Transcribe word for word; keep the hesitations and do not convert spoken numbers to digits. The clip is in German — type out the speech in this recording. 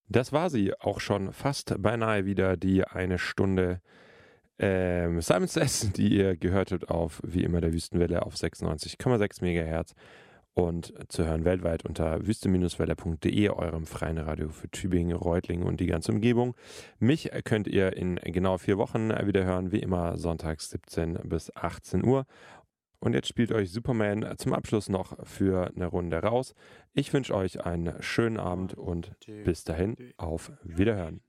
Das war sie auch schon fast beinahe wieder die eine Stunde ähm, Simon Says, die ihr gehört habt auf wie immer der Wüstenwelle auf sechsundneunzig Komma sechs Megahertz und zu hören weltweit unter wüste-welle punkt de, eurem freien Radio für Tübingen, Reutlingen und die ganze Umgebung. Mich könnt ihr in genau vier Wochen wieder hören, wie immer sonntags siebzehn bis achtzehn Uhr. Und jetzt spielt euch Superman zum Abschluss noch für eine Runde raus. Ich wünsche euch einen schönen Abend und bis dahin auf Wiederhören.